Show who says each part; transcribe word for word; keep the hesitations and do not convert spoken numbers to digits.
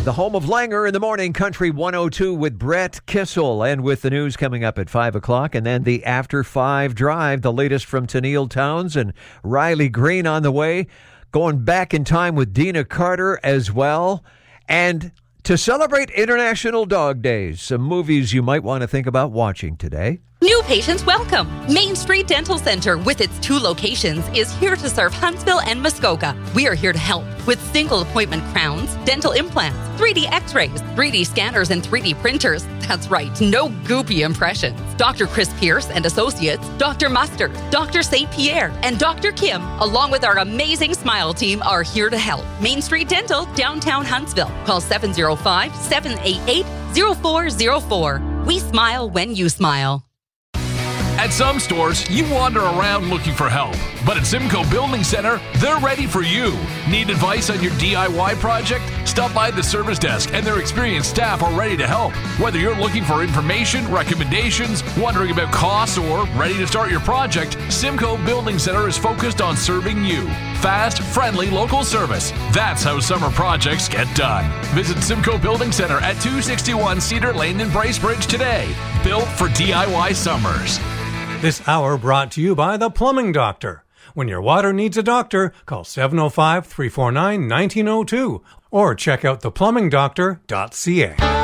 Speaker 1: the home of Langer in the morning, Country one oh two with Brett Kissel. And with the news coming up at five o'clock, and then the After five Drive, the latest from Tennille Towns and Riley Green on the way. Going back in time with Dina Carter as well. And to celebrate International Dog Days, some movies you might want to think about watching today.
Speaker 2: New patients welcome. Main Street Dental Center, with its two locations, is here to serve Huntsville and Muskoka. We are here to help with single appointment crowns, dental implants, three D x-rays, three D scanners, and three D printers. That's right, no goopy impressions. Doctor Chris Pierce and Associates, Doctor Mustard, Doctor Saint Pierre, and Doctor Kim, along with our amazing Smile team, are here to help. Main Street Dental, downtown Huntsville. Call seven oh five, seven eight eight, oh four oh four. We smile when you smile.
Speaker 3: At some stores, you wander around looking for help. But at Simcoe Building Center, they're ready for you. Need advice on your D I Y project? Stop by the service desk and their experienced staff are ready to help. Whether you're looking for information, recommendations, wondering about costs, or ready to start your project, Simcoe Building Center is focused on serving you. Fast, friendly, local service. That's how summer projects get done. Visit Simcoe Building Center at two sixty-one Cedar Lane in Bracebridge today. Built for D I Y summers.
Speaker 4: This hour brought to you by The Plumbing Doctor. When your water needs a doctor, call seven oh five, three four nine, one nine oh two or check out the plumbing doctor dot c a.